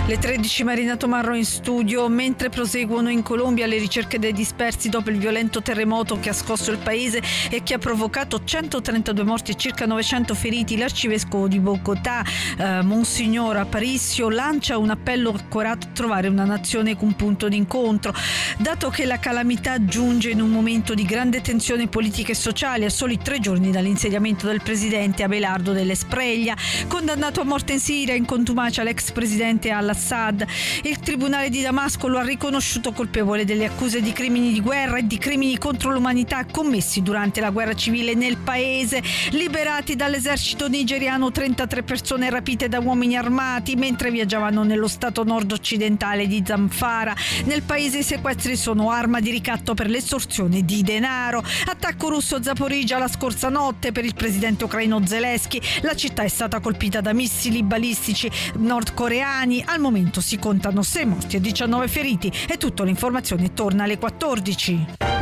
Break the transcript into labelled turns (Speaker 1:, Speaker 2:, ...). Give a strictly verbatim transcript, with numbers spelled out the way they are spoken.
Speaker 1: Le tredici Marina Tomarro in studio. Mentre proseguono in Colombia le ricerche dei dispersi dopo il violento terremoto che ha scosso il paese e che ha provocato centotrentadue morti e circa novecento feriti, l'arcivescovo di Bogotà, eh, Monsignor Aparicio, lancia un appello accorato a trovare una nazione con punto d'incontro. Dato che la calamità giunge in un momento di grande tensione politica e sociale, a soli tre giorni dall'insediamento del presidente Abelardo dell'Esprella, condannato a morte in Siria in contumacia l'ex presidente al-Assad, il tribunale di Damasco lo ha riconosciuto colpevole delle accuse di crimini di guerra e di crimini contro l'umanità commessi durante la guerra civile nel paese. Liberati dall'esercito nigeriano trentatré persone rapite da uomini armati mentre viaggiavano nello stato nord-occidentale di Zamfara. Nel paese i sequestri sono arma di ricatto per l'estorsione di denaro. Attacco russo a Zaporizhzhia la scorsa notte per il presidente ucraino Zelensky. La città è stata colpita da missili balistici nordcoreani. Al momento si contano sei morti e diciannove feriti. E tutta l'informazione torna alle quattordici.